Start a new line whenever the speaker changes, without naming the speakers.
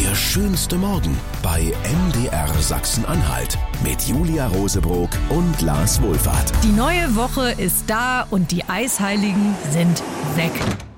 Der schönste Morgen bei MDR Sachsen-Anhalt mit Julia Rosebrock und Lars Wohlfahrt.
Die neue Woche ist da und die Eisheiligen sind weg.